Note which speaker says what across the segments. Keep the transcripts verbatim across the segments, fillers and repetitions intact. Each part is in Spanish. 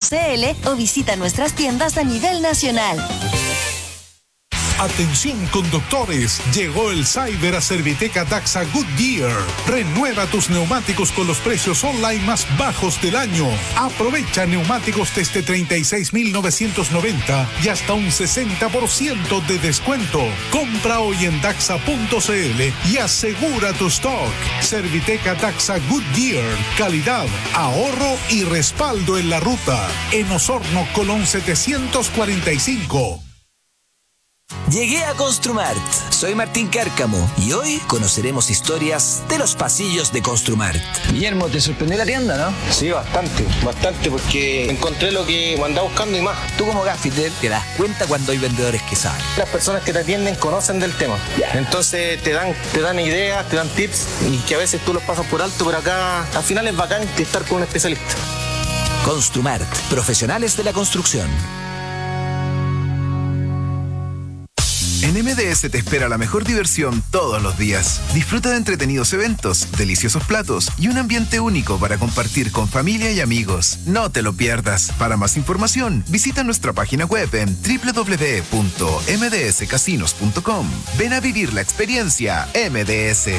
Speaker 1: c l o visita nuestras tiendas a nivel nacional.
Speaker 2: Atención conductores, llegó el Cyber a Serviteca Daxa Goodyear. Renueva tus neumáticos con los precios online más bajos del año. Aprovecha neumáticos desde treinta y seis mil novecientos noventa y hasta un sesenta por ciento de descuento. Compra hoy en daxa punto c l y asegura tu stock. Serviteca Daxa Goodyear, calidad, ahorro y respaldo en la ruta. En Osorno, Colón setecientos cuarenta y cinco.
Speaker 3: Llegué a Construmart. Soy Martín Cárcamo y hoy conoceremos historias de los pasillos de Construmart.
Speaker 4: Guillermo, ¿te sorprendió la tienda, no?
Speaker 5: Sí, bastante, bastante, porque encontré lo que andaba buscando y más.
Speaker 3: Tú como gaffiter te das cuenta cuando hay vendedores que saben.
Speaker 5: Las personas que te atienden conocen del tema. Yeah. Entonces te dan, te dan ideas, te dan tips y que a veces tú los pasas por alto, pero acá al final es bacán estar con un especialista.
Speaker 3: Construmart, profesionales de la construcción.
Speaker 6: En M D S te espera la mejor diversión todos los días. Disfruta de entretenidos eventos, deliciosos platos y un ambiente único para compartir con familia y amigos. No te lo pierdas. Para más información, visita nuestra página web en doble u doble u doble u punto m d s casinos punto com. Ven a vivir la experiencia M D S.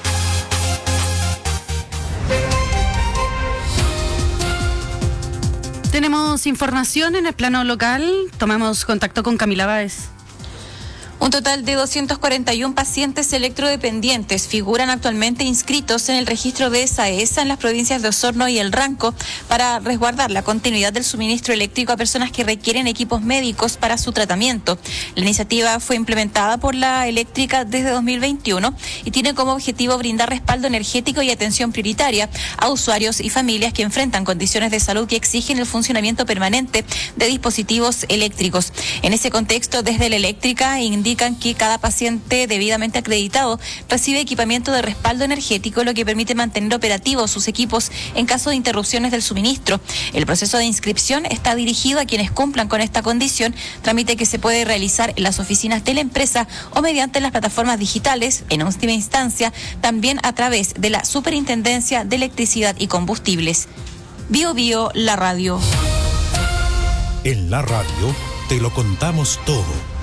Speaker 7: Tenemos información en el plano local. Tomamos contacto con Camila Báez.
Speaker 8: Un total de doscientos cuarenta y uno pacientes electrodependientes figuran actualmente inscritos en el registro de SAESA en las provincias de Osorno y El Ranco para resguardar la continuidad del suministro eléctrico a personas que requieren equipos médicos para su tratamiento. La iniciativa fue implementada por la eléctrica desde dos mil veintiuno y tiene como objetivo brindar respaldo energético y atención prioritaria a usuarios y familias que enfrentan condiciones de salud que exigen el funcionamiento permanente de dispositivos eléctricos. En ese contexto, desde la eléctrica indican que cada paciente debidamente acreditado recibe equipamiento de respaldo energético, lo que permite mantener operativos sus equipos en caso de interrupciones del suministro. El proceso de inscripción está dirigido a quienes cumplan con esta condición, trámite que se puede realizar en las oficinas de la empresa o mediante las plataformas digitales, en última instancia también a través de la Superintendencia de Electricidad y Combustibles. Bio Bio, la radio.
Speaker 2: En la radio te lo contamos todo.